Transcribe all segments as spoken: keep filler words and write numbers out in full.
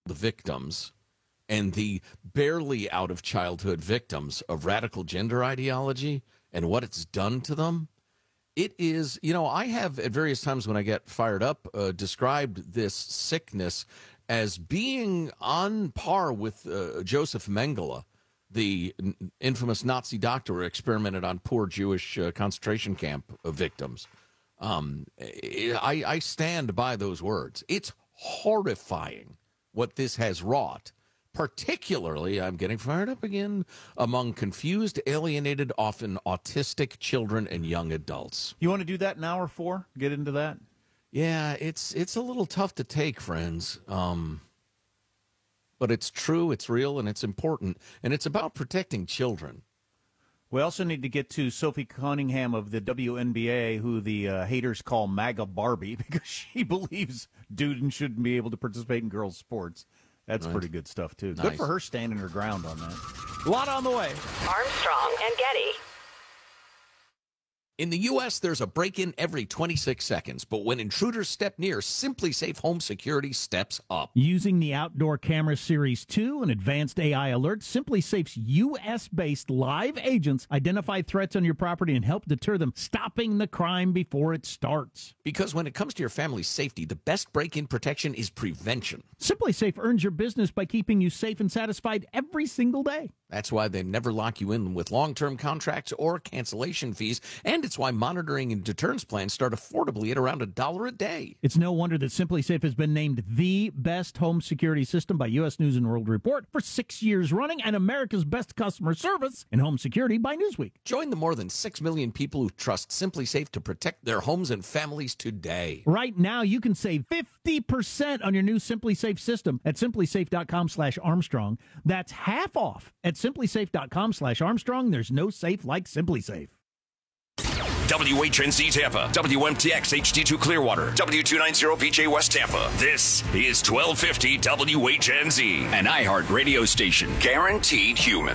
the victims and the barely out of childhood victims of radical gender ideology and what it's done to them. It is, you know, I have at various times when I get fired up uh, described this sickness as being on par with uh, Joseph Mengele, the n- infamous Nazi doctor who experimented on poor Jewish uh, concentration camp uh, victims. Um, I, I stand by those words. It's horrifying what this has wrought. Particularly, I'm getting fired up again, among confused, alienated, often autistic children and young adults. You want to do that in hour four? Get into that? Yeah, it's it's a little tough to take, friends. Um, but it's true, it's real, and it's important. And it's about protecting children. We also need to get to Sophie Cunningham of the W N B A, who the uh, haters call MAGA Barbie, because she believes dudes shouldn't be able to participate in girls' sports. That's right. Pretty good stuff, too. Nice. Good for her standing her ground on that. A lot on the way. Armstrong and Getty. In the U S, there's a break-in every twenty-six seconds, but when intruders step near, Simply Safe Home Security steps up. Using the Outdoor Camera Series two and advanced A I alerts, Simply Safe's U S-based live agents identify threats on your property and help deter them, stopping the crime before it starts. Because when it comes to your family's safety, the best break-in protection is prevention. Simply Safe earns your business by keeping you safe and satisfied every single day. That's why they never lock you in with long-term contracts or cancellation fees, and it's why monitoring and deterrence plans start affordably at around a dollar a day. It's no wonder that Simply Safe has been named the best home security system by U S News and World Report for six years running, and America's best customer service in home security by Newsweek. Join the more than six million people who trust Simply Safe to protect their homes and families today. Right now, you can save fifty percent on your new Simply Safe system at simply safe dot com slash Armstrong. That's half off at simply safe dot com slash Armstrong. There's no safe like Simply Safe. W H N Z Tampa, W M T X H D two Clearwater, W two ninety V J West Tampa. This is twelve fifty W H N Z, an iHeart radio station, guaranteed human.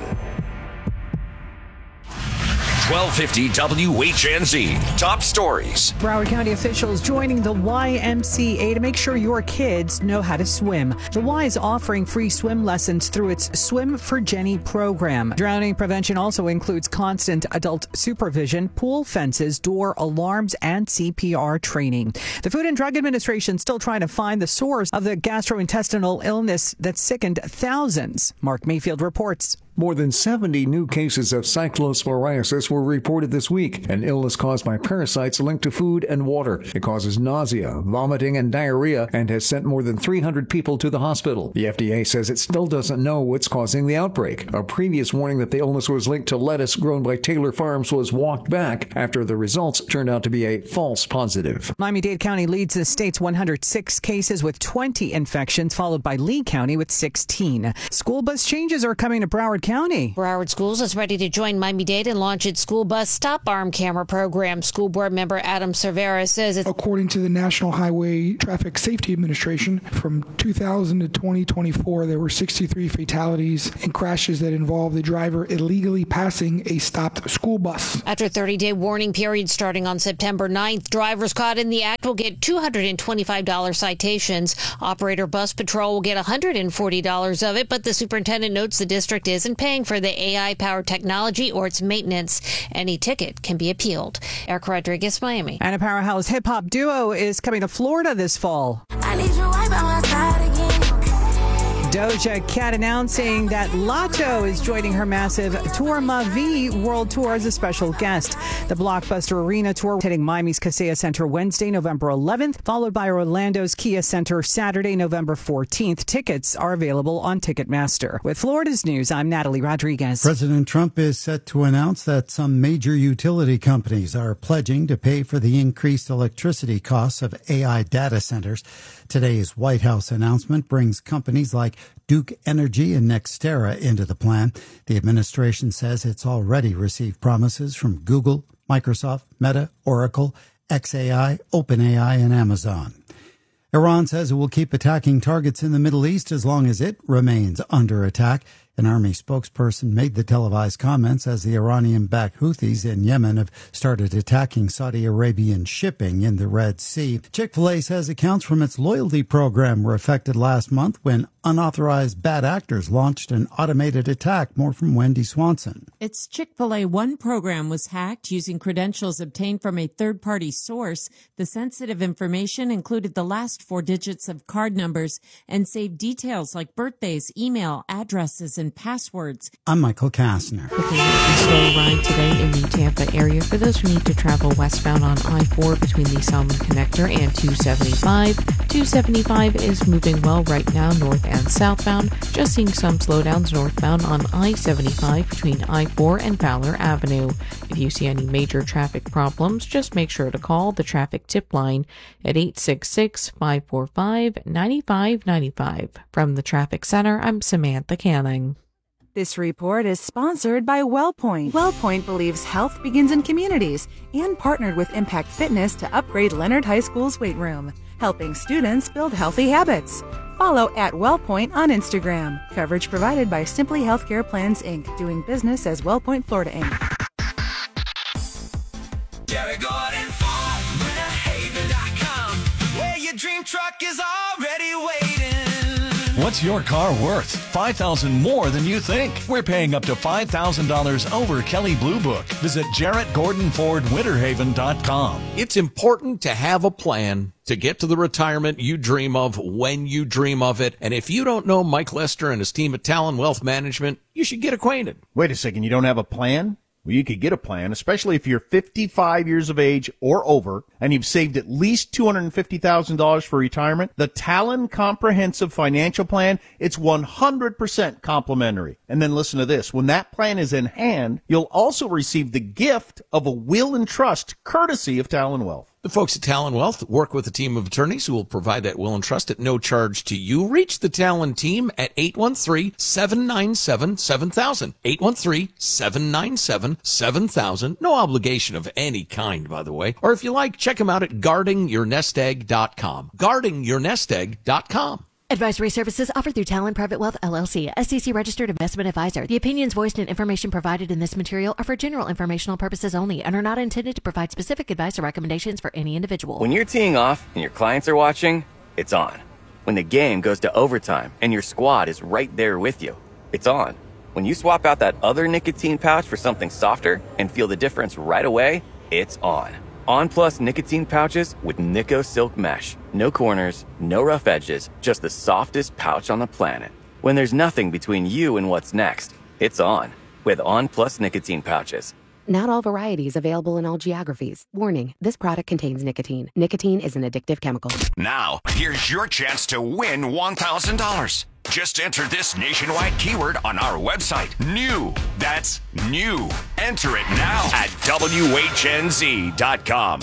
twelve fifty W H N Z. Top stories. Broward County officials joining the Y M C A to make sure your kids know how to swim. The Y is offering free swim lessons through its Swim for Jenny program. Drowning prevention also includes constant adult supervision, pool fences, door alarms, and C P R training. The Food and Drug Administration still trying to find the source of the gastrointestinal illness that sickened thousands. Mark Mayfield reports. More than seventy new cases of cyclosporiasis were reported this week, an illness caused by parasites linked to food and water. It causes nausea, vomiting, and diarrhea, and has sent more than three hundred people to the hospital. The F D A says it still doesn't know what's causing the outbreak. A previous warning that the illness was linked to lettuce grown by Taylor Farms was walked back after the results turned out to be a false positive. Miami-Dade County leads the state's one hundred six cases with twenty infections, followed by Lee County with sixteen. School bus changes are coming to Broward County. Broward Schools is ready to join Miami-Dade and launch its school bus stop arm camera program. School board member Adam Cervera says it's according to the National Highway Traffic Safety Administration, from two thousand to twenty twenty-four, there were sixty-three fatalities and crashes that involved the driver illegally passing a stopped school bus. After a thirty-day warning period starting on September ninth, drivers caught in the act will get two hundred twenty-five dollars citations. Operator Bus Patrol will get one hundred forty dollars of it, but the superintendent notes the district isn't paying for the A I-powered technology or its maintenance. Any ticket can be appealed. Eric Rodriguez, Miami. And a powerhouse hip-hop duo is coming to Florida this fall. I need you right by my side again. Doja Cat announcing that Latto is joining her massive Tour Ma Vie World Tour as a special guest. The Blockbuster Arena Tour hitting Miami's Kaseya Center Wednesday, November eleventh, followed by Orlando's Kia Center Saturday, November fourteenth. Tickets are available on Ticketmaster. With Florida's news, I'm Natalie Rodriguez. President Trump is set to announce that some major utility companies are pledging to pay for the increased electricity costs of A I data centers. Today's White House announcement brings companies like Duke Energy and NextEra into the plan. The administration says it's already received promises from Google, Microsoft, Meta, Oracle, xAI, OpenAI, and Amazon. Iran says it will keep attacking targets in the Middle East as long as it remains under attack. An army spokesperson made the televised comments as the Iranian-backed Houthis in Yemen have started attacking Saudi Arabian shipping in the Red Sea. Chick-fil-A says accounts from its loyalty program were affected last month when unauthorized bad actors launched an automated attack. More from Wendy Swanson. Its Chick-fil-A One program was hacked using credentials obtained from a third-party source. The sensitive information included the last four digits of card numbers and saved details like birthdays, email, addresses, and passwords. I'm Michael Kastner. Looking at a slow ride today in the Tampa area for those who need to travel westbound on I four between the Solomon Connector and two seventy-five. two seventy-five is moving well right now north and southbound. Just seeing some slowdowns northbound on I seventy-five between I four and Fowler Avenue. If you see any major traffic problems, just make sure to call the traffic tip line at eight six six, five four five, nine five nine five. From the Traffic Center, I'm Samantha Canning. This report is sponsored by WellPoint. WellPoint believes health begins in communities and partnered with Impact Fitness to upgrade Leonard High School's weight room, helping students build healthy habits. Follow at WellPoint on Instagram. Coverage provided by Simply Healthcare Plans, Incorporated, doing business as WellPoint Florida, Incorporated. Jerry Gordon Ford, winter haven dot com, where your dream truck is already waiting. What's your car worth? five thousand dollars more than you think. We're paying up to five thousand dollars over Kelley Blue Book. Visit Jarrett Gordon Ford Winter Haven dot com. It's important to have a plan to get to the retirement you dream of when you dream of it. And if you don't know Mike Lester and his team at Talon Wealth Management, you should get acquainted. Wait a second, you don't have a plan? Well, you could get a plan, especially if you're fifty-five years of age or over and you've saved at least two hundred fifty thousand dollars for retirement. The Talon Comprehensive Financial Plan, it's one hundred percent complimentary. And then listen to this. When that plan is in hand, you'll also receive the gift of a will and trust courtesy of Talon Wealth. The folks at Talon Wealth work with a team of attorneys who will provide that will and trust at no charge to you. Reach the Talon team at eight one three, seven nine seven, seven thousand. eight one three, seven nine seven, seven thousand. No obligation of any kind, by the way. Or if you like, check them out at guarding your nest egg dot com. guarding your nest egg dot com. Advisory services offered through Talon Private Wealth, L L C, S E C-registered investment advisor. The opinions voiced and information provided in this material are for general informational purposes only and are not intended to provide specific advice or recommendations for any individual. When you're teeing off and your clients are watching, it's on. When the game goes to overtime and your squad is right there with you, it's on. When you swap out that other nicotine pouch for something softer and feel the difference right away, it's on. On Plus nicotine pouches with Nico Silk Mesh. No corners, no rough edges, just the softest pouch on the planet. When there's nothing between you and what's next, it's on with On Plus nicotine pouches. Not all varieties available in all geographies. Warning, this product contains nicotine. Nicotine is an addictive chemical. Now, here's your chance to win one thousand dollars. Just enter this nationwide keyword on our website. New. That's new. Enter it now at W H N Z dot com.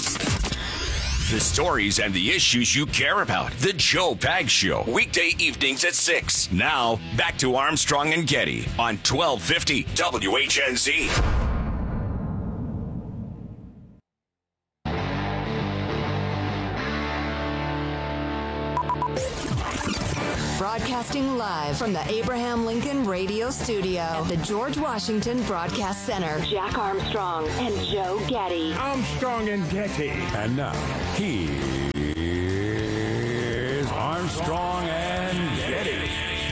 The stories and the issues you care about. The Joe Pags Show. Weekday evenings at six. Now, back to Armstrong and Getty on twelve fifty W H N Z. Broadcasting live from the Abraham Lincoln Radio Studio at the George Washington Broadcast Center. Jack Armstrong and Joe Getty. Armstrong and Getty. And now, here's Armstrong and Getty.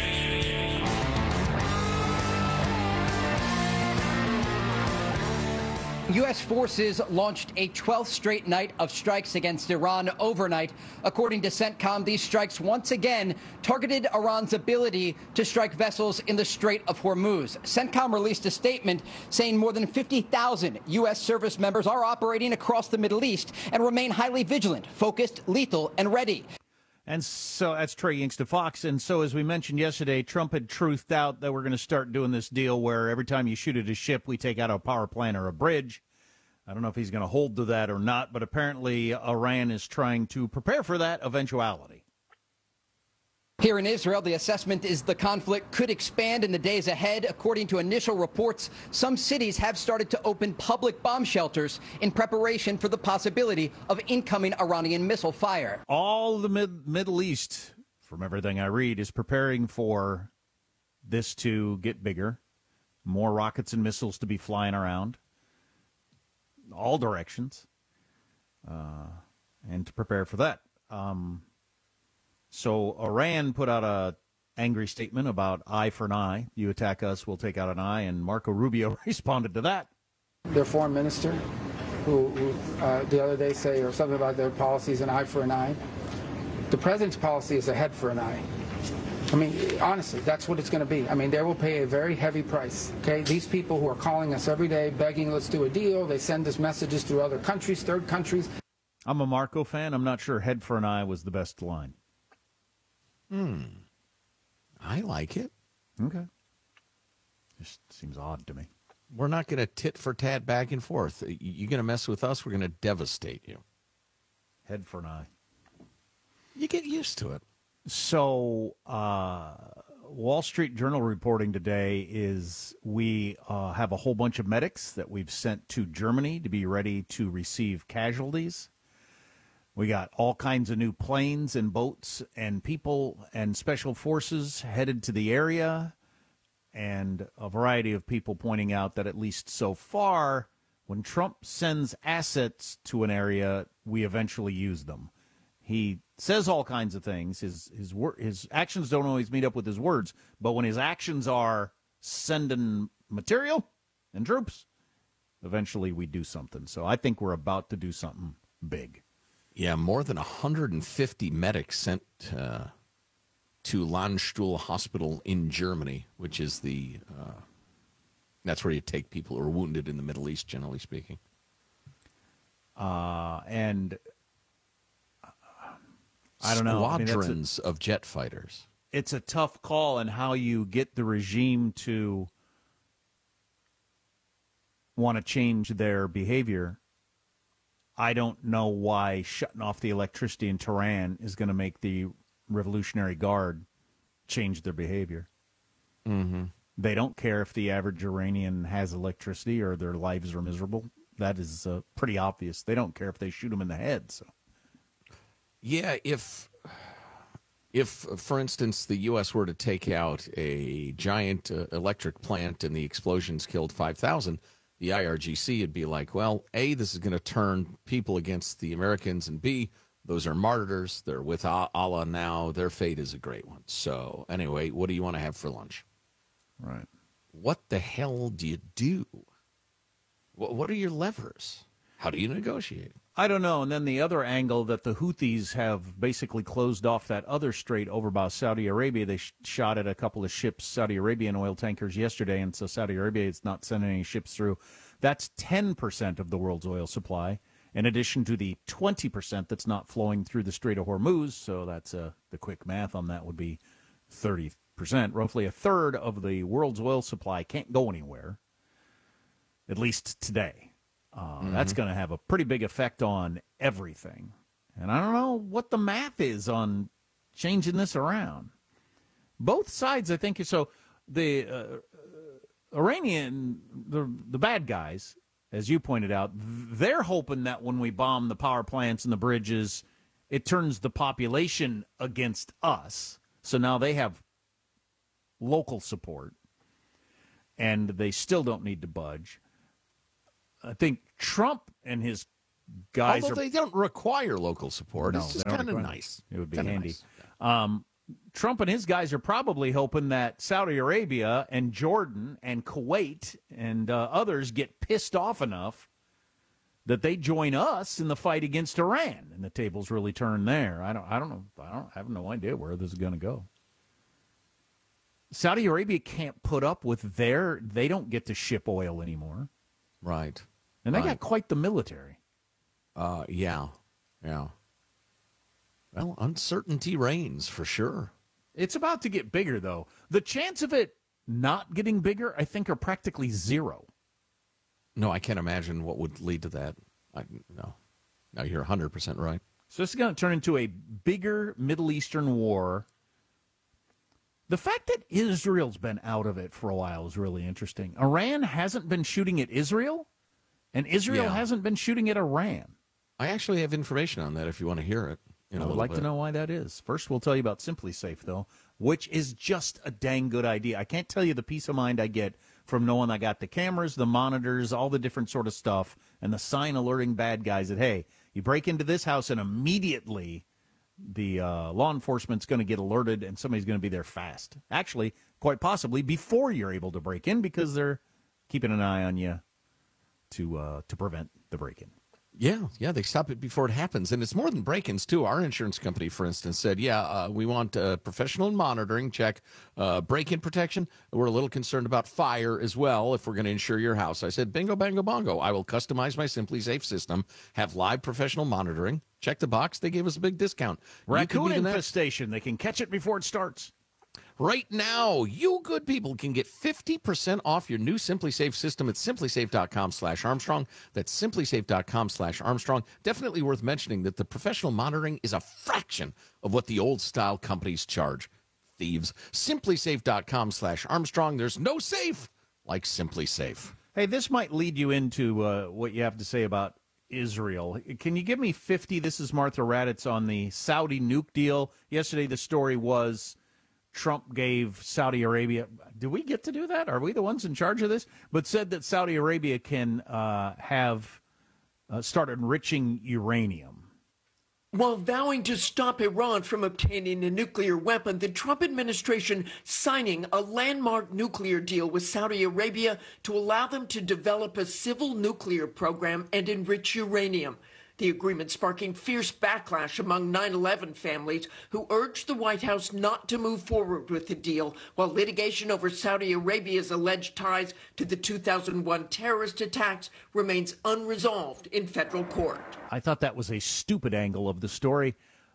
U S forces launched a twelfth straight night of strikes against Iran overnight. According to CENTCOM, these strikes once again targeted Iran's ability to strike vessels in the Strait of Hormuz. CENTCOM released a statement saying more than fifty thousand U S service members are operating across the Middle East and remain highly vigilant, focused, lethal, and ready. And so that's Trey Yingst to Fox. And so, as we mentioned yesterday, Trump had truthed out that we're going to start doing this deal where every time you shoot at a ship, we take out a power plant or a bridge. I don't know if he's going to hold to that or not, but apparently Iran is trying to prepare for that eventuality. Here in Israel, the assessment is the conflict could expand in the days ahead. According to initial reports, some cities have started to open public bomb shelters in preparation for the possibility of incoming Iranian missile fire. All the mid- Middle East, from everything I read, is preparing for this to get bigger, more rockets and missiles to be flying around, all directions, uh, and to prepare for that. Um, so Iran put out a angry statement about eye for an eye. You attack us, we'll take out an eye, and Marco Rubio responded to that. Their foreign minister, who, who uh, the other day say or something about their policy is an eye for an eye. The president's policy is a head for an eye. I mean, honestly, that's what it's going to be. I mean, they will pay a very heavy price, okay? These people who are calling us every day, begging, let's do a deal. They send us messages through other countries, third countries. I'm a Marco fan. I'm not sure head for an eye was the best line. Hmm. I like it. Okay. Just seems odd to me. We're not going to tit for tat back and forth. You're going to mess with us, we're going to devastate you. Head for an eye. You get used to it. So, uh, Wall Street Journal reporting today is we uh, have a whole bunch of medics that we've sent to Germany to be ready to receive casualties. We got all kinds of new planes and boats and people and special forces headed to the area, and a variety of people pointing out that at least so far, when Trump sends assets to an area, we eventually use them. He says all kinds of things. His his wor- his actions don't always meet up with his words, but when his actions are sending material and troops, eventually we do something. So I think we're about to do something big. Yeah, more than one hundred fifty medics sent uh, to Landstuhl Hospital in Germany, which is the uh, that's where you take people who are wounded in the Middle East, generally speaking. Uh, and. I don't know. Squadrons I mean, a, of jet fighters. It's a tough call, and how you get the regime to want to change their behavior. I don't know why shutting off the electricity in Tehran is going to make the Revolutionary Guard change their behavior. Mm-hmm. They don't care if the average Iranian has electricity or their lives are miserable. That is uh, pretty obvious. They don't care if they shoot them in the head, so. Yeah, if, if for instance, the U S were to take out a giant uh, electric plant and the explosions killed five thousand, the I R G C would be like, well, A, this is going to turn people against the Americans, and B, those are martyrs. They're with Allah now. Their fate is a great one. So anyway, what do you want to have for lunch? Right. What the hell do you do? What are your levers? How do you negotiate? I don't know. And then the other angle that the Houthis have basically closed off that other strait over by Saudi Arabia. They sh- shot at a couple of ships, Saudi Arabian oil tankers yesterday, and so Saudi Arabia is not sending any ships through. That's ten percent of the world's oil supply, in addition to the twenty percent that's not flowing through the Strait of Hormuz. So that's uh, the quick math on that would be thirty percent. Roughly a third of the world's oil supply can't go anywhere, at least today. Uh, mm-hmm. That's going to have a pretty big effect on everything. And I don't know what the math is on changing this around. Both sides, I think, so the uh, Iranian, the, the bad guys, as you pointed out, they're hoping that when we bomb the power plants and the bridges, it turns the population against us. So now they have local support, and they still don't need to budge. I think Trump and his guys Although are... they don't require local support. No, it's just kind of nice. It would be kinda handy. Nice. Um, Trump and his guys are probably hoping that Saudi Arabia and Jordan and Kuwait and uh, others get pissed off enough that they join us in the fight against Iran, and the tables really turn there. I don't. I don't know. I don't I have no idea where this is going to go. Saudi Arabia can't put up with their. They don't get to ship oil anymore. Right. And they right. got quite the military. Uh, yeah. Yeah. Well, uncertainty reigns for sure. It's about to get bigger, though. The chance of it not getting bigger, I think, are practically zero. No, I can't imagine what would lead to that. I, no. No, you're one hundred percent right. So this is going to turn into a bigger Middle Eastern war. The fact that Israel's been out of it for a while is really interesting. Iran hasn't been shooting at Israel, and Israel yeah. hasn't been shooting at Iran. I actually have information on that if you want to hear it. in a I would little like bit. to know why that is. First, we'll tell you about Simply Safe, though, which is just a dang good idea. I can't tell you the peace of mind I get from knowing I got the cameras, the monitors, all the different sort of stuff, and the sign alerting bad guys that, hey, you break into this house and immediately the uh, law enforcement's going to get alerted and somebody's going to be there fast. Actually, quite possibly before you're able to break in because they're keeping an eye on you to uh, to prevent the break-in. Yeah, yeah, they stop it before it happens. And it's more than break-ins, too. Our insurance company, for instance, said, yeah, uh, we want uh, professional monitoring, check uh, break-in protection. We're a little concerned about fire as well if we're going to insure your house. I said, bingo, bango, bongo. I will customize my Simply Safe system, have live professional monitoring, check the box. They gave us a big discount. Raccoon infestation. They can catch it before it starts. Right now, you good people can get fifty percent off your new Simply Safe system at simplysafe.com slash Armstrong. That's simplysafe.com slash Armstrong. Definitely worth mentioning that the professional monitoring is a fraction of what the old-style companies charge. Thieves. Simplysafe.com slash Armstrong. There's no safe like Simply Safe. Hey, this might lead you into uh, what you have to say about Israel. Can you give me fifty? This is Martha Raddatz on the Saudi nuke deal. Yesterday, the story was Trump gave Saudi Arabia, do we get to do that? Are we the ones in charge of this? But said that Saudi Arabia can uh, have uh, start enriching uranium. While vowing to stop Iran from obtaining a nuclear weapon, the Trump administration signing a landmark nuclear deal with Saudi Arabia to allow them to develop a civil nuclear program and enrich uranium. The agreement sparking fierce backlash among nine eleven families who urged the White House not to move forward with the deal, while litigation over Saudi Arabia's alleged ties to the two thousand one terrorist attacks remains unresolved in federal court. I thought that was a stupid angle of the story.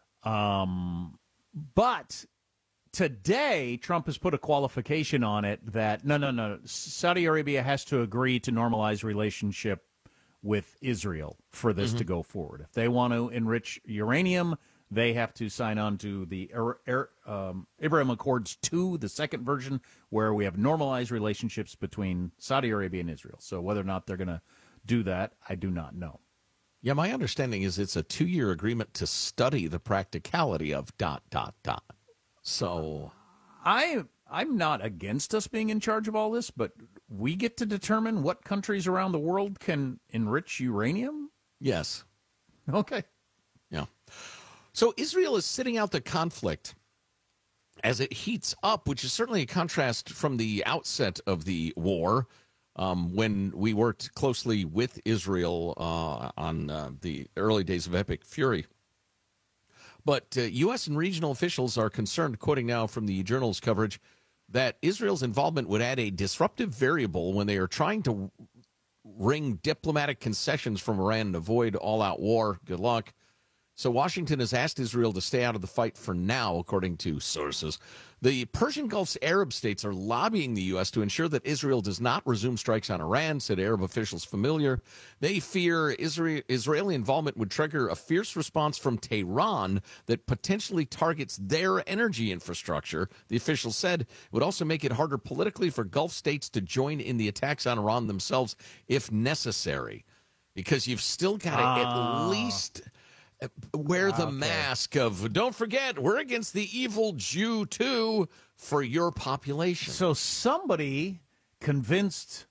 Um, but today, Trump has put a qualification on it that, no, no, no, Saudi Arabia has to agree to normalize relationship with Israel for this Mm-hmm. to go forward. If they want to enrich uranium, they have to sign on to the Ar- Ar- um, Abraham Accords two, the second version, where we have normalized relationships between Saudi Arabia and Israel. So whether or not they're going to do that, I do not know. Yeah, my understanding is it's a two-year agreement to study the practicality of dot, dot, dot. So I, I'm not against us being in charge of all this, but we get to determine what countries around the world can enrich uranium? yes. Okay. Yeah. So Israel is sitting out the conflict as it heats up, which is certainly a contrast from the outset of the war, um, when we worked closely with Israel uh, on uh, the early days of Epic Fury. But uh, U S and regional officials are concerned, quoting now from the Journal's coverage, that Israel's involvement would add a disruptive variable when they are trying to wring diplomatic concessions from Iran and avoid all-out war. Good luck. So Washington has asked Israel to stay out of the fight for now, according to sources. The Persian Gulf's Arab states are lobbying the U S to ensure that Israel does not resume strikes on Iran, said Arab officials familiar. They fear Israel, Israeli involvement would trigger a fierce response from Tehran that potentially targets their energy infrastructure. The officials said it would also make it harder politically for Gulf states to join in the attacks on Iran themselves if necessary, because you've still got to Ah. at least wear the Okay. mask of, don't forget, we're against the evil Jew, too, for your population. So somebody convinced,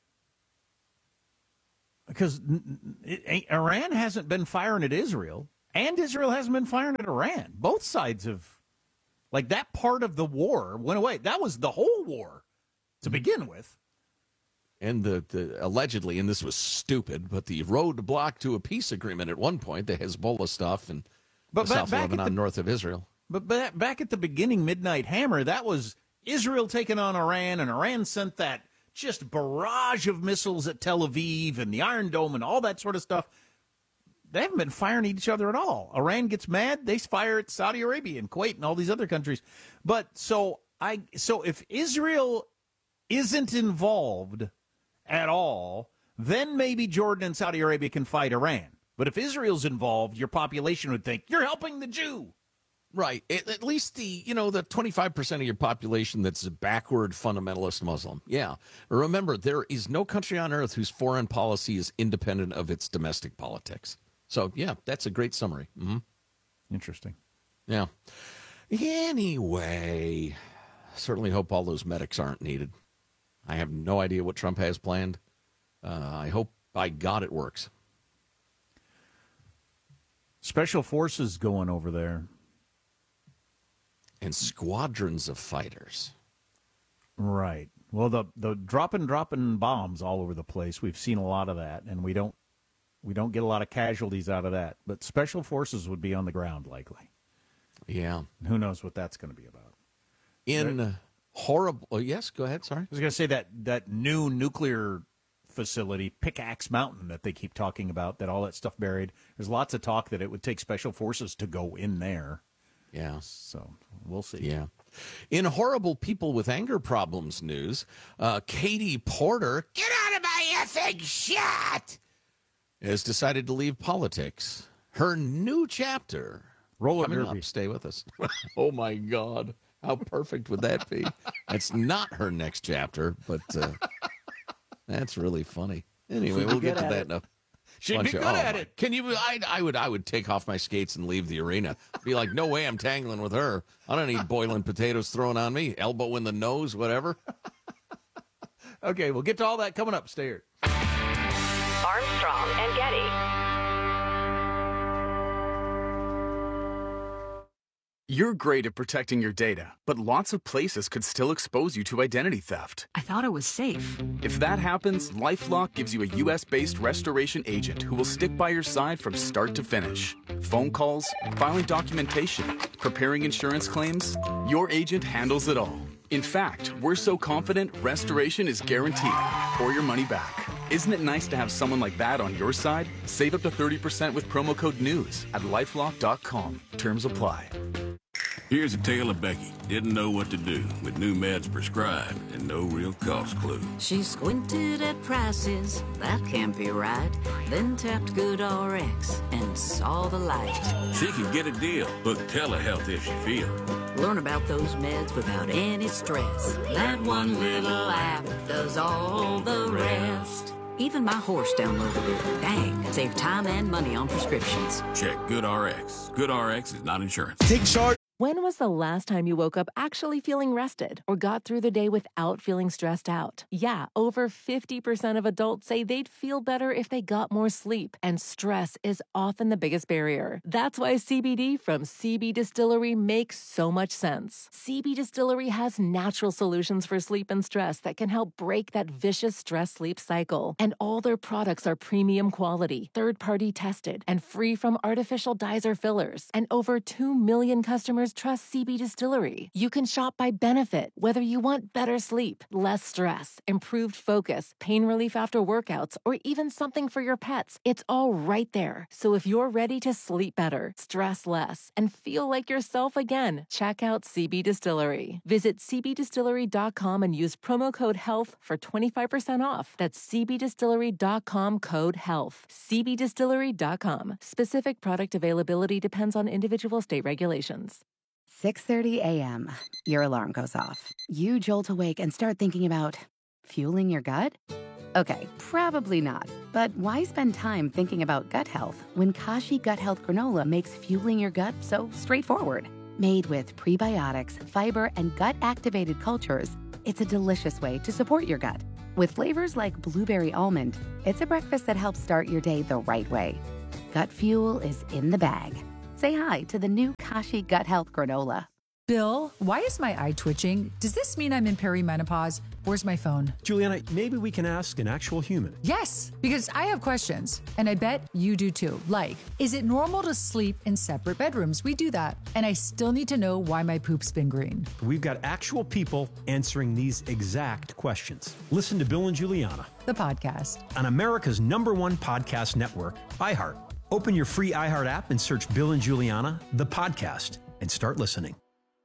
because Iran hasn't been firing at Israel, and Israel hasn't been firing at Iran. Both sides have, like, that part of the war went away. That was the whole war to begin with. And the, the allegedly, and this was stupid, but the roadblock to a peace agreement at one point, the Hezbollah stuff and But the ba- South back at Lebanon, the- north of Israel. But ba- back at the beginning, Midnight Hammer, that was Israel taking on Iran, and Iran sent that just barrage of missiles at Tel Aviv and the Iron Dome and all that sort of stuff. They haven't been firing at each other at all. Iran gets mad, they fire at Saudi Arabia and Kuwait and all these other countries. But so I so if Israel isn't involved at all, then maybe Jordan and Saudi Arabia can fight Iran. But if Israel's involved, your population would think, you're helping the Jew. Right. At, at least the, you know, the twenty-five percent of your population that's a backward fundamentalist Muslim. Yeah. Remember, there is no country on earth whose foreign policy is independent of its domestic politics. So, yeah, that's a great summary. Mm-hmm. Interesting. Yeah. Anyway, certainly hope all those medics aren't needed. I have no idea what Trump has planned. Uh, I hope, by God, it works. Special forces going over there. And squadrons of fighters. Right. Well, the the dropping dropping bombs all over the place. We've seen a lot of that, and we don't we don't get a lot of casualties out of that. But special forces would be on the ground likely. Yeah. Who knows what that's going to be about? In right? horrible. Oh, yes. Go ahead. Sorry. I was going to say that that new nuclear facility, Pickaxe Mountain, that they keep talking about. That all that stuff buried. There's lots of talk that it would take special forces to go in there. Yeah. So we'll see. Yeah. In horrible people with anger problems news, uh, Katie Porter, get out of my effing shot, has decided to leave politics. Her new chapter. Roller coming derby. Up. Stay with us. Oh, my God. How perfect would that be? That's not her next chapter, but uh, that's really funny. Anyway, She'd we'll be get good to at that it. in a She'd bunch be of- good oh, at my- it. Can you? I, I would. I would take off my skates and leave the arena. Be like, no way, I'm tangling with her. I don't need boiling potatoes thrown on me. Elbow in the nose, whatever. Okay, we'll get to all that coming up. Stay here. Armstrong and Getty. You're great at protecting your data, but lots of places could still expose you to identity theft. I thought it was safe. If that happens, LifeLock gives you a U S-based restoration agent who will stick by your side from start to finish. Phone calls, filing documentation, preparing insurance claims, your agent handles it all. In fact, we're so confident restoration is guaranteed or your money back. Isn't it nice to have someone like that on your side? Save up to thirty percent with promo code NEWS at lifelock dot com. Terms apply. Here's a tale of Becky. Didn't know what to do with new meds prescribed and no real cost clue. She squinted at prices, that can't be right. Then tapped GoodRx and saw the light. She can get a deal. Book telehealth if she feels. Learn about those meds without any stress. That one little app does all the rest. Even my horse downloaded it. Dang, save time and money on prescriptions. Check GoodRx. GoodRx is not insurance. Take charge. When was the last time you woke up actually feeling rested or got through the day without feeling stressed out? Yeah, over fifty percent of adults say they'd feel better if they got more sleep, and stress is often the biggest barrier. That's why C B D from C B Distillery makes so much sense. C B Distillery has natural solutions for sleep and stress that can help break that vicious stress-sleep cycle. And all their products are premium quality, third-party tested, and free from artificial dyes or fillers. And over two million customers trust C B Distillery. You can shop by benefit, whether you want better sleep, less stress, improved focus, pain relief after workouts, or even something for your pets. It's all right there. So if you're ready to sleep better, stress less, and feel like yourself again, check out C B Distillery. Visit c b distillery dot com and use promo code HEALTH for twenty-five percent off. That's c b distillery dot com code HEALTH. c b distillery dot com. Specific product availability depends on individual state regulations. six thirty a.m. Your alarm goes off. You jolt awake and start thinking about fueling your gut? Okay, probably not. But why spend time thinking about gut health when Kashi Gut Health Granola makes fueling your gut so straightforward? Made with prebiotics, fiber, and gut-activated cultures, it's a delicious way to support your gut. With flavors like blueberry almond, it's a breakfast that helps start your day the right way. Gut fuel is in the bag. Say hi to the new Kashi Gut Health Granola. Bill, why is my eye twitching? Does this mean I'm in perimenopause? Where's my phone? Juliana, maybe we can ask an actual human. Yes, because I have questions, and I bet you do too. Like, is it normal to sleep in separate bedrooms? We do that. And I still need to know why my poop's been green. We've got actual people answering these exact questions. Listen to Bill and Juliana, The podcast. on America's number one podcast network, iHeart. Open your free iHeart app and search Bill and Juliana, the podcast, and start listening.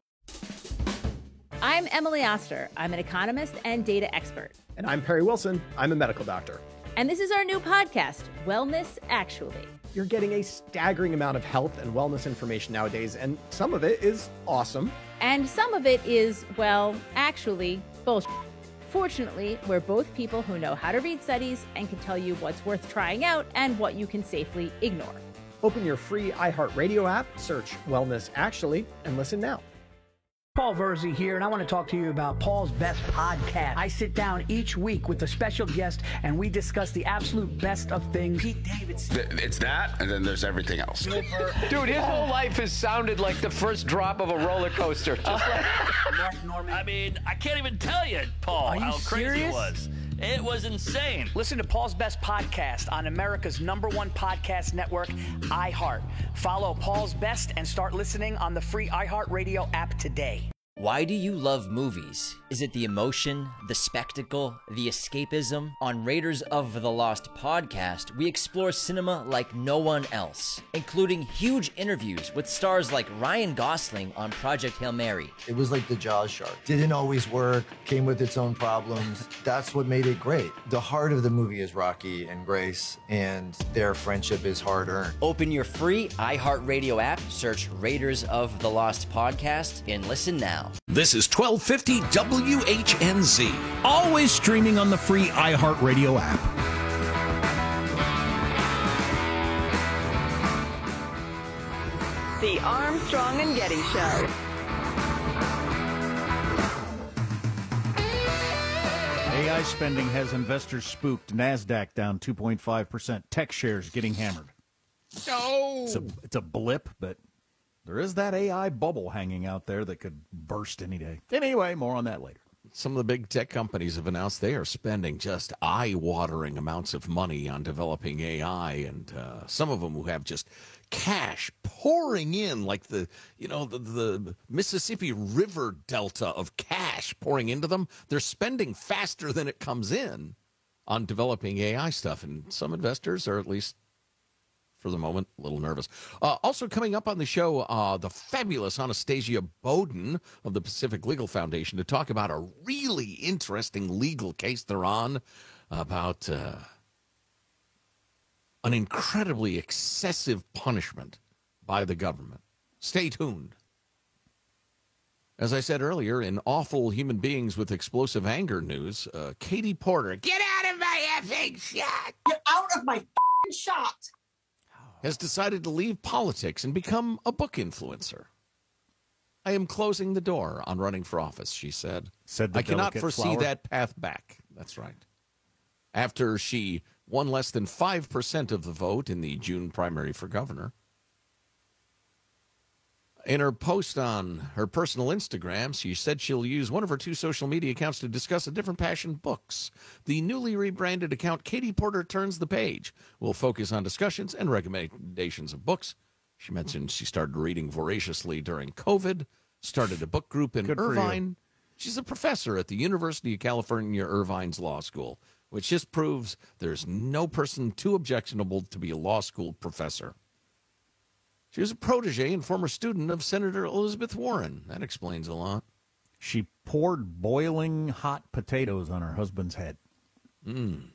I'm Emily Oster. I'm an economist and data expert. And I'm Perry Wilson. I'm a medical doctor. And this is our new podcast, Wellness Actually. You're getting a staggering amount of health and wellness information nowadays, and some of it is awesome. And some of it is, well, actually, bullshit. Fortunately, we're both people who know how to read studies and can tell you what's worth trying out and what you can safely ignore. Open your free iHeartRadio app, search Wellness Actually, and listen now. Paul Verzi here, and I want to talk to you about Paul's Best Podcast. I sit down each week with a special guest, and we discuss the absolute best of things. Pete Davidson. It's that, and then there's everything else. Dude, his whole life has sounded like the first drop of a roller coaster. Just like Mark Norman. I mean, I can't even tell you, Paul, you how crazy serious? it was. It was insane. Listen to Paul's Best Podcast on America's number one podcast network, iHeart. Follow Paul's Best and start listening on the free iHeartRadio app today. Why do you love movies? Is it the emotion, the spectacle, the escapism? On Raiders of the Lost podcast, we explore cinema like no one else, including huge interviews with stars like Ryan Gosling on Project Hail Mary. It was like the Jaws shark. Didn't always work, came with its own problems. That's what made it great. The heart of the movie is Rocky and Grace, and their friendship is hard-earned. Open your free iHeartRadio app, search Raiders of the Lost podcast, and listen now. This is twelve fifty W H N Z. Always streaming on the free iHeartRadio app. The Armstrong and Getty Show. A I spending has investors spooked. NASDAQ down two point five percent. Tech shares getting hammered. No! It's a, it's a blip, but there is that A I bubble hanging out there that could burst any day. Anyway, more on that later. Some of the big tech companies have announced they are spending just eye-watering amounts of money on developing A I, and uh, some of them who have just cash pouring in like the, you know, the, the Mississippi River Delta of cash pouring into them. They're spending faster than it comes in on developing A I stuff, and some investors are at least, for the moment, a little nervous. Uh, also coming up on the show, uh, the fabulous Anastasia Bowden of the Pacific Legal Foundation to talk about a really interesting legal case they're on about uh, an incredibly excessive punishment by the government. Stay tuned. As I said earlier, in awful human beings with explosive anger news, uh, Katie Porter, get out of my effing shot! Get out of my f***ing shot! Has decided to leave politics and become a book influencer. I am closing the door on running for office, she said. Said the I cannot delicate foresee flower. that path back. That's right. After she won less than five percent of the vote in the June primary for governor. In her post on her personal Instagram, she said she'll use one of her two social media accounts to discuss a different passion, books. The newly rebranded account, Katie Porter Turns the Page, will focus on discussions and recommendations of books. She mentioned she started reading voraciously during COVID, started a book group in Good for you. Irvine. She's a professor at the University of California, Irvine's Law School, which just proves there's no person too objectionable to be a law school professor. She was a protege and former student of Senator Elizabeth Warren. That explains a lot. She poured boiling hot potatoes on her husband's head. Mm.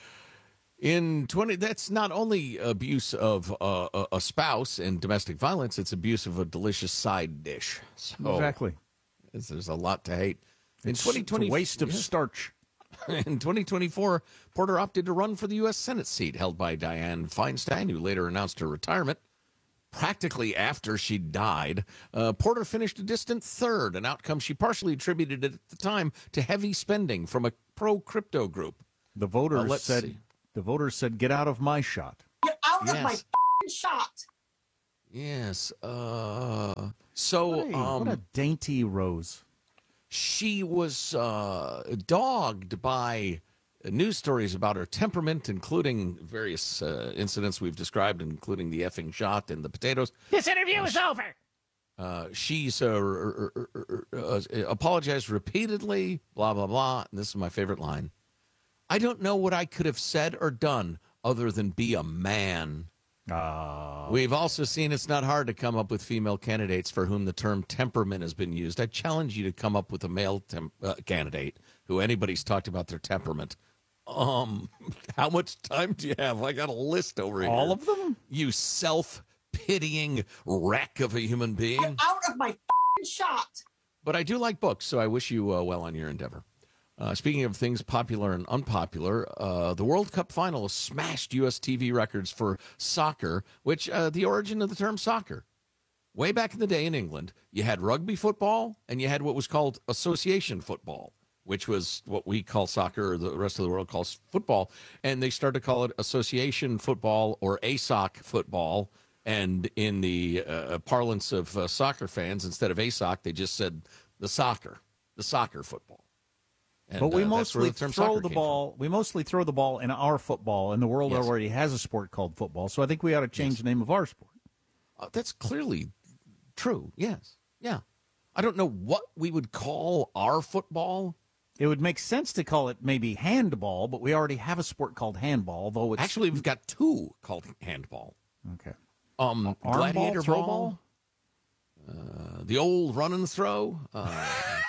In twenty, that's not only abuse of uh, a- a spouse and domestic violence, it's abuse of a delicious side dish. So Exactly. it's- there's a lot to hate. In It's, twenty twenty, it's a waste of yeah. starch. In twenty twenty-four, Porter opted to run for the U S Senate seat held by Dianne Feinstein, who later announced her retirement. Practically after she died, uh, Porter finished a distant third, an outcome she partially attributed at the time to heavy spending from a pro-crypto group. The voters Uh, let's said, see. the voters said, get out of my shot. Get out of Yes. my f***ing shot! Yes. Uh, so, Hey, um, what a dainty rose. she was uh, dogged by news stories about her temperament, including various uh, incidents we've described, including the effing shot and the potatoes. This interview is over. Uh, she's uh, er, er, er, er, uh, apologized repeatedly, blah, blah, blah. And this is my favorite line. I don't know what I could have said or done other than be a man. Uh, We've also seen it's not hard to come up with female candidates for whom the term temperament has been used. I challenge you to come up with a male tem- uh, candidate who anybody's talked about their temperament. Um, how much time do you have? I got a list over here. all of them? You self-pitying wreck of a human being. Get out of my f***ing shot! But I do like books, so I wish you uh, well on your endeavor. Uh, speaking of things popular and unpopular, uh, the World Cup final smashed U S T V records for soccer, which uh, the origin of the term soccer. Way back in the day in England, you had rugby football and you had what was called association football, which was what we call soccer or the rest of the world calls football. And they started to call it association football or A S O C football. And in the uh, parlance of uh, soccer fans, instead of A S O C, they just said the soccer, the soccer football. And, but we uh, mostly the throw the ball. From. We mostly throw the ball in our football, and the world yes. already has a sport called football. So I think we ought to change yes. the name of our sport. Uh, that's clearly true. Yes. Yeah. I don't know what we would call our football. It would make sense to call it maybe handball, but we already have a sport called handball. Though it's actually we've got two called handball. Okay. Um, Arm gladiator ball, throw ball. ball? Uh, the old run and throw. Uh,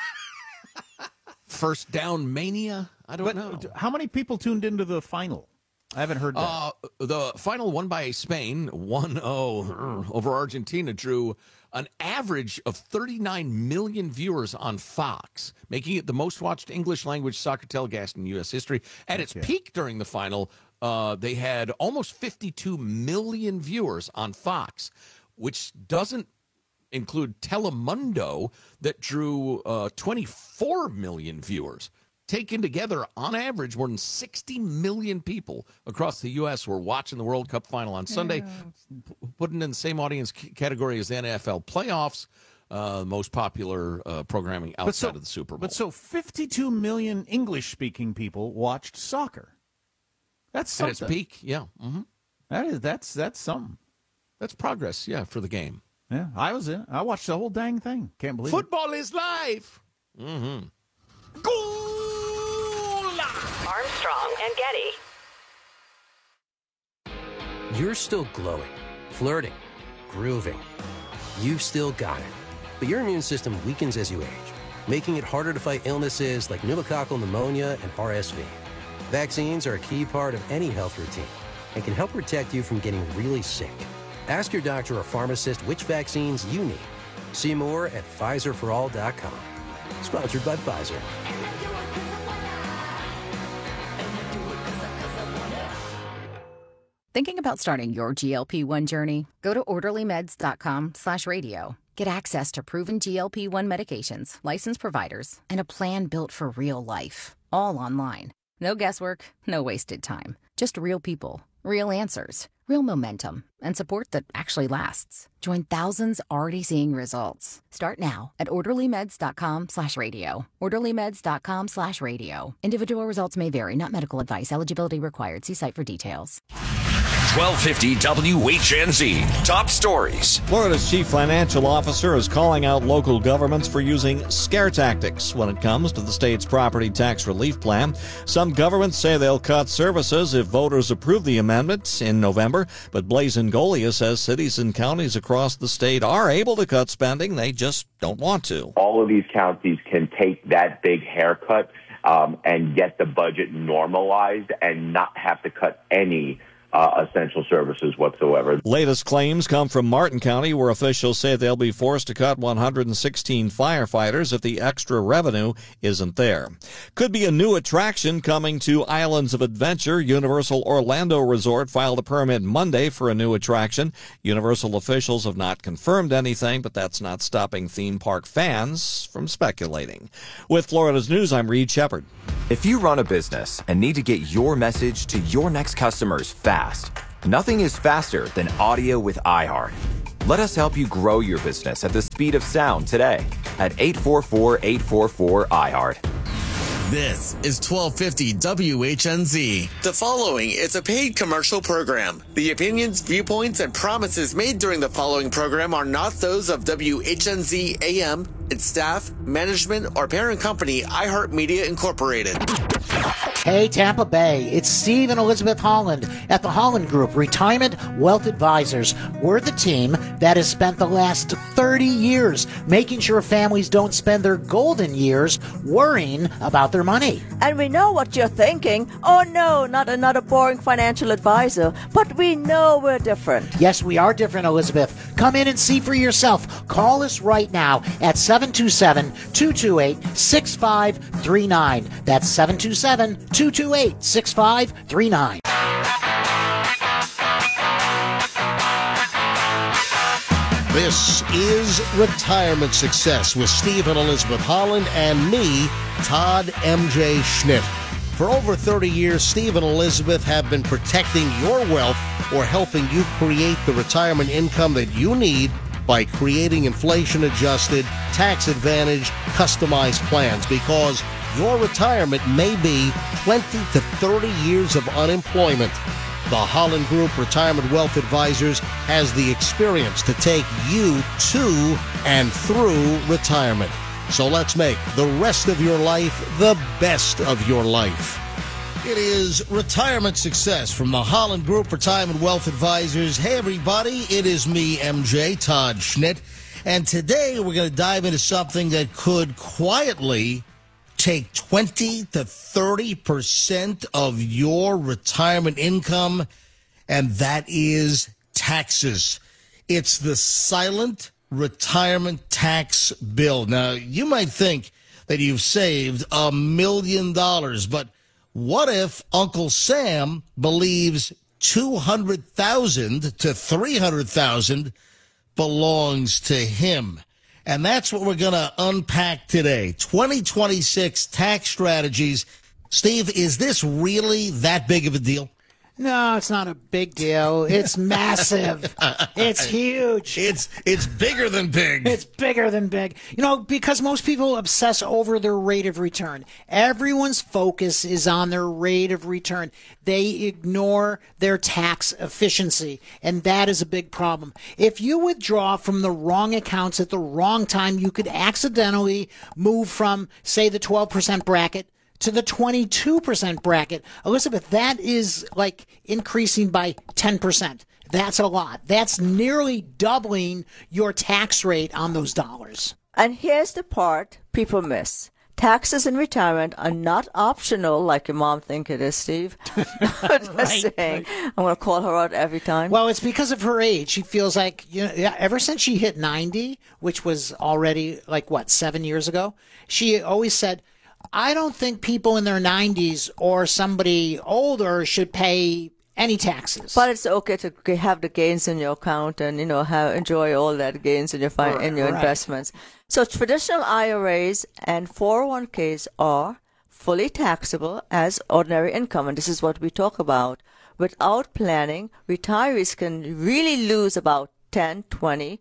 first down mania. I don't but know. How many people tuned into the final? I haven't heard that. Uh, the final won by Spain, one oh over Argentina, drew an average of thirty-nine million viewers on Fox, making it the most watched English-language soccer telecast in U S history. At its okay. peak during the final, uh, they had almost fifty-two million viewers on Fox, which doesn't include Telemundo that drew uh, twenty-four million viewers. Taken together, on average, more than sixty million people across the U S were watching the World Cup final on Sunday, yeah. putting in the same audience c- category as the N F L playoffs, uh, most popular uh, programming outside so, of the Super Bowl. But so fifty-two million English-speaking people watched soccer. That's something. At its peak, yeah. Mm-hmm. That is, that's, that's something. That's progress, yeah, for the game. Yeah, I was in. I watched the whole dang thing. Can't believe Football it. is life. Mm-hmm. Armstrong and Getty. You're still glowing, flirting, grooving. You've still got it. But your immune system weakens as you age, making it harder to fight illnesses like pneumococcal pneumonia and R S V. Vaccines are a key part of any health routine and can help protect you from getting really sick. Ask your doctor or pharmacist which vaccines you need. See more at Pfizer for all dot com. Sponsored by Pfizer. Thinking about starting your G L P one journey? Go to orderlymeds.com slash radio. Get access to proven G L P one medications, licensed providers, and a plan built for real life. All online. No guesswork, no wasted time. Just real people, real answers, real momentum, and support that actually lasts. Join thousands already seeing results. Start now at orderlymeds.com slash radio. orderlymeds.com slash radio. Individual results may vary, not medical advice. Eligibility required. See site for details. twelve fifty W H N Z. Top stories. Florida's chief financial officer is calling out local governments for using scare tactics when it comes to the state's property tax relief plan. Some governments say they'll cut services if voters approve the amendment in November, but Blaise Ngolia says cities and counties across the state are able to cut spending. They just don't want to. All of these counties can take that big haircut um, and get the budget normalized and not have to cut any Uh, essential services whatsoever. Latest claims come from Martin County, where officials say they'll be forced to cut one hundred sixteen firefighters if the extra revenue isn't there. Could be a new attraction coming to Islands of Adventure. Universal Orlando Resort filed a permit Monday for a new attraction. Universal officials have not confirmed anything, but that's not stopping theme park fans from speculating. With Florida's News, I'm Reed Shepard. If you run a business and need to get your message to your next customers fast, nothing is faster than audio with iHeart. Let us help you grow your business at the speed of sound today at eight four four, eight four four, iHeart. This is twelve fifty W H N Z. The following is a paid commercial program. The opinions, viewpoints, and promises made during the following program are not those of W H N Z A M, its staff, management, or parent company, iHeartMedia Incorporated. Hey, Tampa Bay, it's Steve and Elizabeth Holland at the Holland Group, Retirement Wealth Advisors. We're the team that has spent the last thirty years making sure families don't spend their golden years worrying about their money. And we know what you're thinking. Oh no, not another boring financial advisor. But we know we're different. Yes, we are different, Elizabeth. Come in and see for yourself. Call us right now at seven two seven, two two eight, six five three nine. That's seven two seven, two two eight, six five three nine. This is Retirement Success with Steve and Elizabeth Holland and me, Todd M J Schnitt. For over thirty years, Steve and Elizabeth have been protecting your wealth or helping you create the retirement income that you need by creating inflation-adjusted, tax-advantaged, customized plans, because your retirement may be twenty to thirty years of unemployment. The Holland Group Retirement Wealth Advisors has the experience to take you to and through retirement. So let's make the rest of your life the best of your life. It is Retirement Success from the Holland Group Retirement Wealth Advisors. Hey, everybody, it is me, M J, Todd Schnitt, and today we're going to dive into something that could quietly take twenty to thirty percent of your retirement income, and that is taxes. It's the silent retirement tax bill. Now, you might think that you've saved a million dollars, but what if Uncle Sam believes two hundred thousand dollars to three hundred thousand dollars belongs to him? And that's what we're going to unpack today. twenty twenty-six tax strategies. Steve, is this really that big of a deal? No, it's not a big deal. It's massive. It's huge. It's it's bigger than big. It's bigger than big. You know, because most people obsess over their rate of return. Everyone's focus is on their rate of return. They ignore their tax efficiency, and that is a big problem. If you withdraw from the wrong accounts at the wrong time, you could accidentally move from, say, the twelve percent bracket to the twenty-two percent bracket. Elizabeth, that is like increasing by ten percent. That's a lot. That's nearly doubling your tax rate on those dollars. And here's the part people miss. Taxes in retirement are not optional like your mom think it is, Steve. Just right, saying. Right. I'm going to call her out every time. Well, it's because of her age. She feels like, you know, ever since she hit ninety, which was already like, what, seven years ago, she always said, I don't think people in their nineties or somebody older should pay any taxes. But it's okay to have the gains in your account and, you know, have, enjoy all that gains in your fi- in your right. investments. So traditional I R As and four oh one k's are fully taxable as ordinary income, and this is what we talk about. Without planning, retirees can really lose about ten, twenty,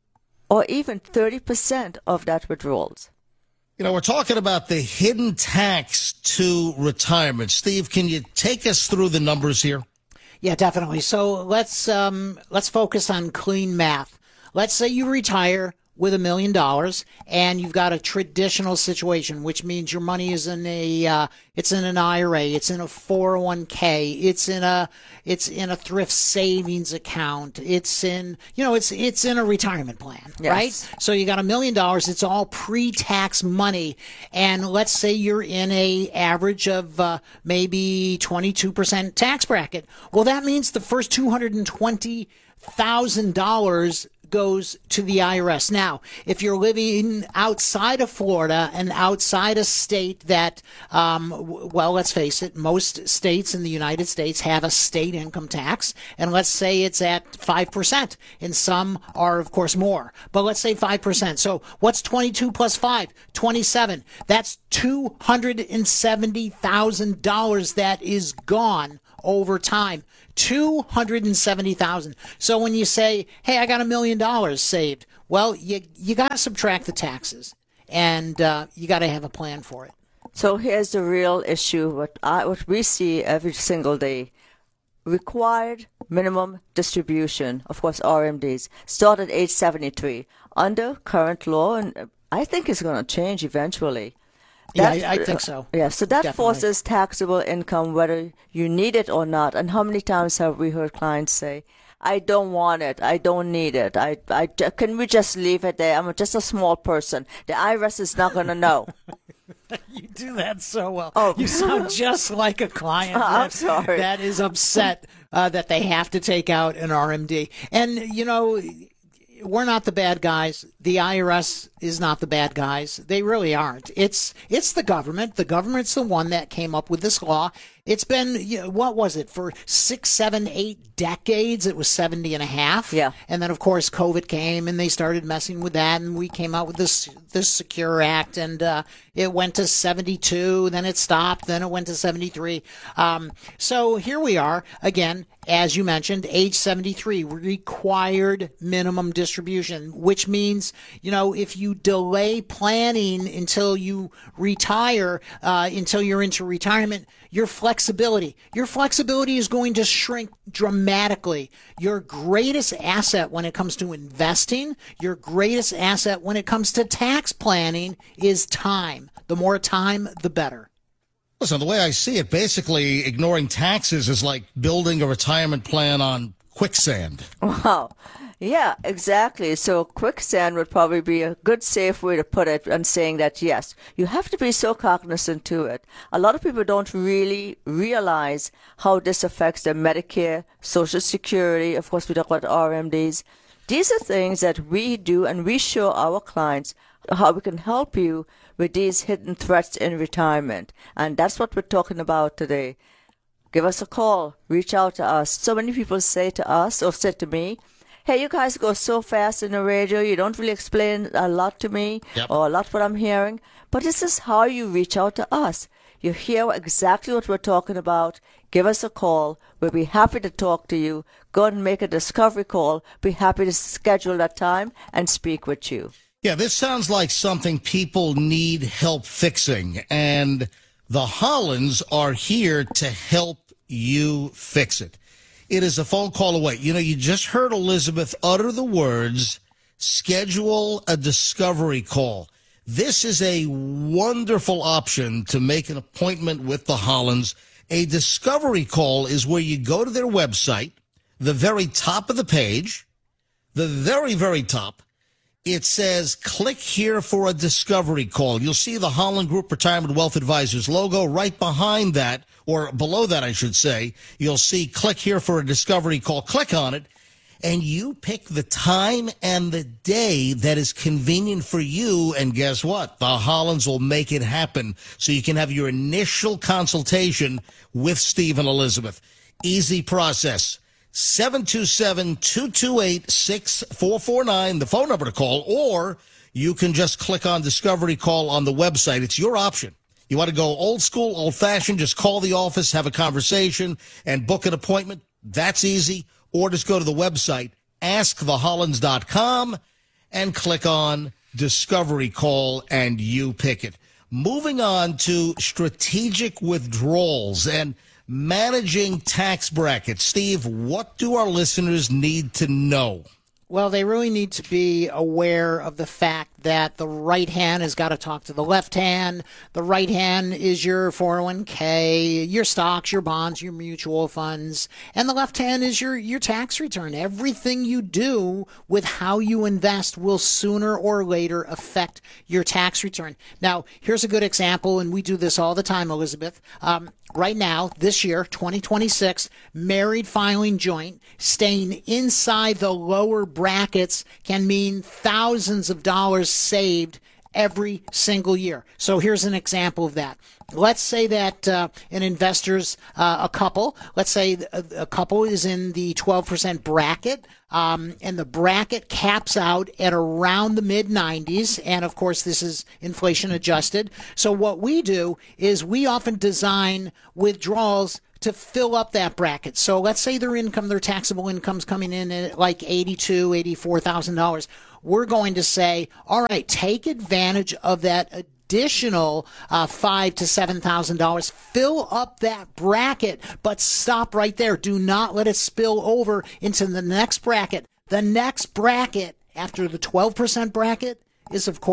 or even thirty percent of that withdrawals. You know, we're talking about the hidden tax to retirement. Steve, can you take us through the numbers here? Yeah, definitely. So let's um, let's focus on clean math. Let's say you retire with a million dollars and you've got a traditional situation, which means your money is in a uh, it's in an I R A, it's in a four oh one k, it's in a it's in a thrift savings account, it's in you know it's it's in a retirement plan, yes. right? So you got a million dollars, it's all pre-tax money, and let's say you're in a average of uh, maybe twenty-two percent tax bracket. Well, that means the first two hundred twenty thousand dollars goes to the I R S. Now, if you're living outside of Florida and outside a state that, um, w- well, let's face it, most states in the United States have a state income tax, and let's say it's at five percent, and some are, of course, more. But let's say five percent. So what's twenty-two plus five? twenty-seven. That's two hundred seventy thousand dollars that is gone over time. two hundred seventy thousand dollars. So when you say, hey, I got a million dollars saved, well, you you got to subtract the taxes, and uh, you got to have a plan for it. So here's the real issue, what, I, what we see every single day. Required minimum distribution, of course, R M Ds, start at age seventy-three. Under current law, and I think it's going to change eventually, Yeah, That- I, I think so. Yeah, so that Definitely. forces taxable income whether you need it or not. And how many times have we heard clients say, I don't want it, I don't need it, I, I, can we just leave it there? I'm just a small person. The I R S is not going to know. You do that so well. Oh. You sound just like a client I'm that, sorry. that is upset uh, that they have to take out an R M D. And, you know, we're not the bad guys. The I R S is not the bad guys. They really aren't. It's it's the government. The government's the one that came up with this law. It's been, you know, what was it, for six, seven, eight decades? It was seventy and a half. Yeah. And then, of course, COVID came and they started messing with that. And we came out with this this Secure Act. And uh, it went to seventy-two. Then it stopped. Then it went to seventy-three. Um, so here we are. Again, as you mentioned, age seventy-three, required minimum distribution, which means, you know, if you delay planning until you retire, uh, until you're into retirement, your flexibility, your flexibility is going to shrink dramatically. Your greatest asset when it comes to investing, your greatest asset when it comes to tax planning is time. The more time, the better. Listen, the way I see it, basically ignoring taxes is like building a retirement plan on quicksand. Wow. Yeah, exactly. So quicksand would probably be a good, safe way to put it, and saying that, yes, you have to be so cognizant to it. A lot of people don't really realize how this affects their Medicare, Social Security. Of course, we talk about R M Ds. These are things that we do, and we show our clients how we can help you with these hidden threats in retirement. And that's what we're talking about today. Give us a call. Reach out to us. So many people say to us, or say to me, hey, you guys go so fast in the radio, you don't really explain a lot to me, Yep. or a lot what I'm hearing. But this is how you reach out to us. You hear exactly what we're talking about. Give us a call. We'll be happy to talk to you. Go and make a discovery call. Be happy to schedule that time and speak with you. Yeah, this sounds like something people need help fixing, and the Hollands are here to help you fix it. It is a phone call away. You know, you just heard Elizabeth utter the words, schedule a discovery call. This is a wonderful option to make an appointment with the Hollands. A discovery call is where you go to their website, the very top of the page, the very, very top. It says, click here for a discovery call. You'll see the Holland Group Retirement Wealth Advisors logo. Right behind that, or below that, I should say, you'll see click here for a discovery call. Click on it, and you pick the time and the day that is convenient for you. And guess what? The Hollands will make it happen so you can have your initial consultation with Steve and Elizabeth. Easy process. seven two seven, two two eight, six four four nine, the phone number to call, or you can just click on Discovery Call on the website. It's your option. You want to go old school, old fashioned, just call the office, have a conversation, and book an appointment. That's easy. Or just go to the website, ask the hollands dot com, and click on Discovery Call, and you pick it. Moving on to strategic withdrawals and managing tax brackets. Steve, what do our listeners need to know? Well, they really need to be aware of the fact that the right hand has got to talk to the left hand. The right hand is your four oh one k, your stocks, your bonds, your mutual funds. And the left hand is your, your tax return. Everything you do with how you invest will sooner or later affect your tax return. Now, here's a good example, and we do this all the time, Elizabeth. Um, right now, this year, twenty twenty-six, married filing joint, staying inside the lower brackets can mean thousands of dollars saved every single year. So here's an example of that. Let's say that uh, an investor's uh, a couple. Let's say a, a couple is in the twelve percent bracket, um, and the bracket caps out at around the mid nineties. And of course, this is inflation adjusted. So what we do is we often design withdrawals to fill up that bracket. So let's say their income, their taxable income's coming in at like eighty-two thousand dollars, eighty-four thousand dollars. We're going to say, all right, take advantage of that additional uh, five to seven thousand dollars. Fill up that bracket, but stop right there. Do not let it spill over into the next bracket. The next bracket after the twelve percent bracket is, of course,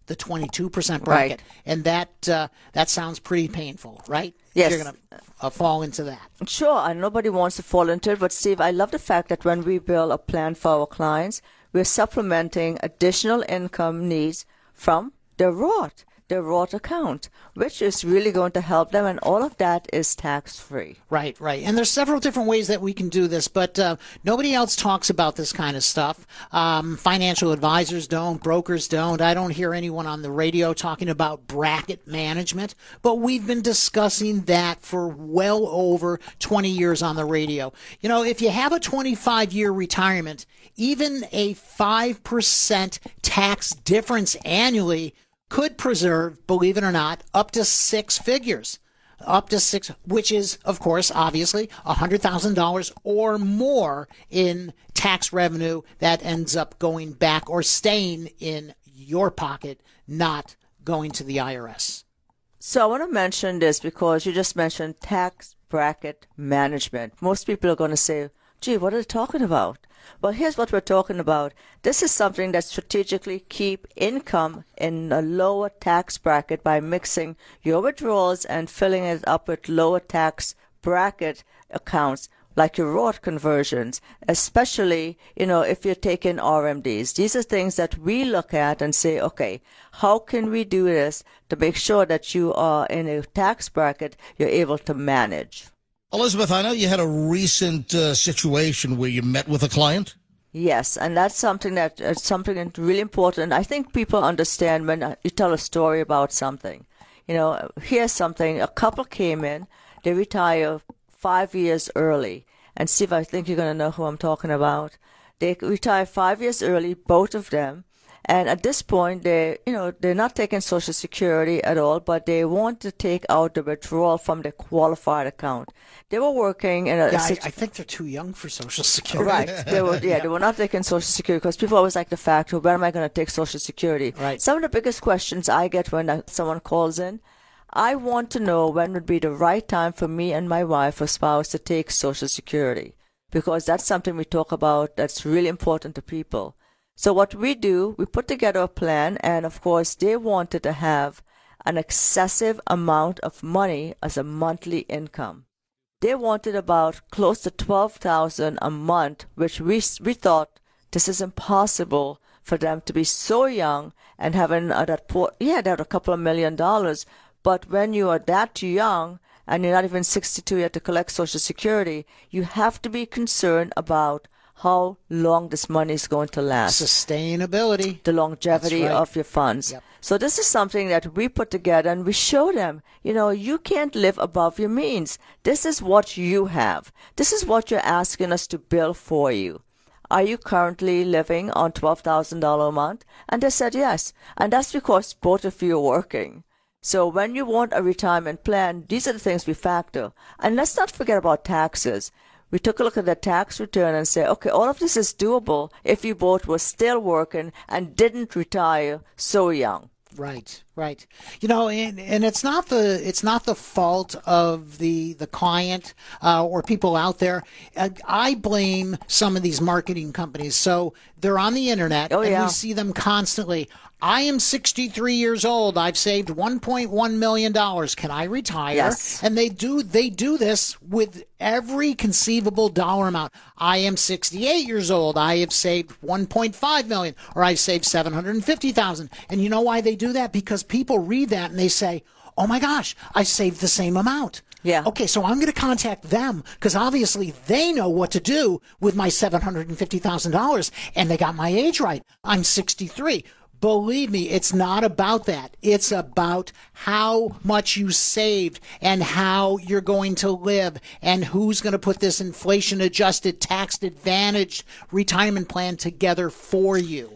the twenty-two percent bracket. Right. And that uh, that sounds pretty painful, right? Yes. You're going to uh, fall into that. Sure, and nobody wants to fall into it, but Steve, I love the fact that when we build a plan for our clients, we're supplementing additional income needs from their Roth, their Roth account, which is really going to help them, and all of that is tax-free. Right, right. And there's several different ways that we can do this, but uh, nobody else talks about this kind of stuff. Um, financial advisors don't, brokers don't. I don't hear anyone on the radio talking about bracket management, but we've been discussing that for well over twenty years on the radio. You know, if you have a twenty-five year retirement, even a five percent tax difference annually could preserve, believe it or not, up to six figures. Up to six, which is, of course, obviously, one hundred thousand dollars or more in tax revenue that ends up going back or staying in your pocket, not going to the I R S. So I want to mention this because you just mentioned tax bracket management. Most people are going to say, gee, what are they talking about? Well, here's what we're talking about. This is something that strategically keep income in a lower tax bracket by mixing your withdrawals and filling it up with lower tax bracket accounts like your Roth conversions, especially, you know, if you're taking R M Ds. These are things that we look at and say, okay, how can we do this to make sure that you are in a tax bracket you're able to manage? Elizabeth, I know you had a recent uh, situation where you met with a client. Yes, and that's something that uh, something that's really important. I think people understand when you tell a story about something. You know, here's something. A couple came in, they retire five years early. And Steve, I think you're going to know who I'm talking about. They retire five years early, both of them. And at this point, they, you know, they're not taking Social Security at all, but they want to take out the withdrawal from their qualified account. They were working in a. Yeah, situ- I, I think they're too young for Social Security. Right. They were, yeah, yeah, they were not taking Social Security because people always like the fact, well, when am I going to take Social Security? Right. Some of the biggest questions I get when uh, someone calls in, I want to know when would be the right time for me and my wife or spouse to take Social Security, because that's something we talk about that's really important to people. So what we do, we put together a plan, and of course they wanted to have an excessive amount of money as a monthly income. They wanted about close to twelve thousand dollars a month, which we we thought this is impossible for them to be so young and having uh, that poor, yeah, that a couple of million dollars. But when you are that young and you're not even sixty-two yet to collect Social Security, you have to be concerned about how long this money is going to last. Sustainability. The longevity right. of your funds. Yep. So this is something that we put together and we show them, you know, you can't live above your means. This is what you have. This is what you're asking us to build for you. Are you currently living on twelve thousand dollars a month? And they said yes. And that's because both of you are working. So when you want a retirement plan, these are the things we factor. And let's not forget about taxes. We took a look at the tax return and said, okay, all of this is doable if you both were still working and didn't retire so young. Right, right. You know, and, and it's not the it's not the fault of the the client uh, or people out there. Uh, I blame some of these marketing companies. So they're on the internet, oh, and yeah. we see them constantly. I am sixty-three years old. I've saved one point one million dollars. Can I retire? Yes. And they do they do this with every conceivable dollar amount. I am sixty-eight years old. I have saved one point five million dollars, or I've saved seven hundred fifty thousand dollars. And you know why they do that? Because people read that and they say, oh my gosh, I saved the same amount. Yeah. Okay, so I'm going to contact them because obviously they know what to do with my seven hundred fifty thousand dollars, and they got my age right. I'm sixty-three. Believe me, it's not about that. It's about how much you saved and how you're going to live and who's going to put this inflation-adjusted, tax-advantaged retirement plan together for you.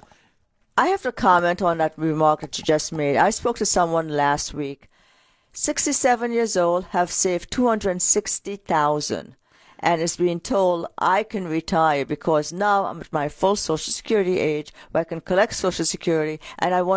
I have to comment on that remark that you just made. I spoke to someone last week. sixty-seven years old, have saved two hundred sixty thousand dollars. And is being told I can retire because now I'm at my full Social Security age where I can collect Social Security and I want